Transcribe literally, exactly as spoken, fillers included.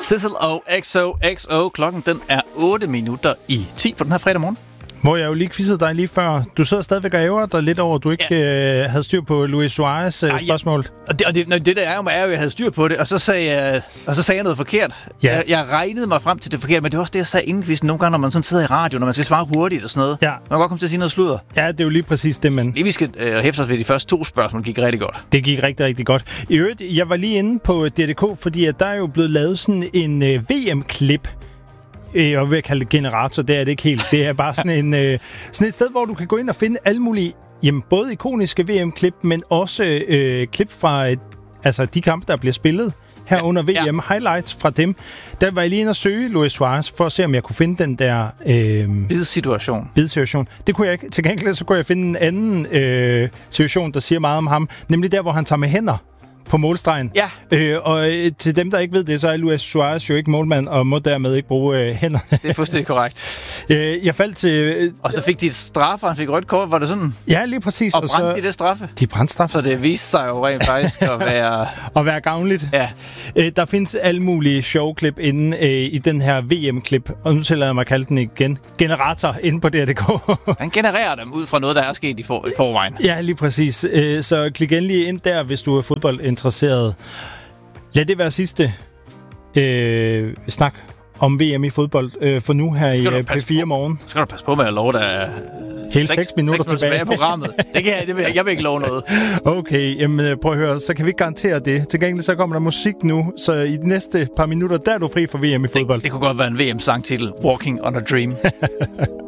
Sissel og X O X O. Klokken den er otte minutter i ti på den her fredag morgen. Hvor jeg jo lige quizzede dig lige før. Du sidder stadigvæk og æver dig lidt over, at du ikke ja. øh, havde styr på Luis Suarez øh, ja, spørgsmål. Ja. Og, det, og det, det der er jo, er jo, at jeg havde styr på det, og så sagde jeg, og så sagde jeg noget forkert. Ja. Jeg, jeg regnede mig frem til det forkert, men det var også det, jeg sagde inden quizzen. Nogle gange, når man sådan sidder i radio, når man skal svare hurtigt og sådan noget. Ja. Man kan godt komme til at sige noget sludder. Ja, det er jo lige præcis det, men... Lige vi skal øh, hæfte os ved de første to spørgsmål, gik rigtig godt. Det gik rigtig, rigtig godt. I øvrigt, jeg var lige inde på D D K, fordi at der er jo blevet lavet sådan en øh, V M-klip. Jeg vil kalde det generator, det er det ikke helt. Det er bare sådan, en, øh, sådan et sted, hvor du kan gå ind og finde alle mulige, jamen, både ikoniske V M-klip, men også øh, klip fra øh, altså de kampe, der bliver spillet her under V M. Ja. Highlights fra dem. Der var jeg lige inde og søge Luis Suarez, for at se, om jeg kunne finde den der... Øh, Bidsituation. Bidsituation. Det kunne jeg ikke. Til gengæld så kunne jeg finde en anden øh, situation, der siger meget om ham. Nemlig der, hvor han tager med hænder på målstregen. Ja. Øh, og øh, til dem, der ikke ved det, så er Luis Suarez jo ikke målmand, og må dermed ikke bruge øh, hænderne. Det er fuldstændig korrekt. øh, jeg faldt til... Øh, og så fik de et straffe, han fik rødt kort, var det sådan? Ja, lige præcis. Og, og brændte så, de det straffe? De brændte straffe. Så det viste sig jo rent faktisk at være... at være gavnligt. Ja. Øh, der findes alle mulige showklip inde øh, i den her V M-klip, og nu tillader jeg mig at kalde den igen generator inde på D D K. Han genererer dem ud fra noget, der er sket i, for, i forvejen. Ja, lige præcis. Øh, så klik endelig ind der, hvis du er fodboldinteresseret. Lad det være sidste øh, snak om V M i fodbold øh, for nu her i P fire på, morgen. Skal du passe på med at love dig hele seks minutter tilbage i programmet. Det kan jeg, det vil jeg, jeg vil ikke love noget. Okay, jamen prøv at høre, så kan vi ikke garantere det. Til gengæld så kommer der musik nu, så i de næste par minutter, der er du fri for V M i fodbold. Det, det kunne godt være en V M-sangtitel, Walking on a Dream.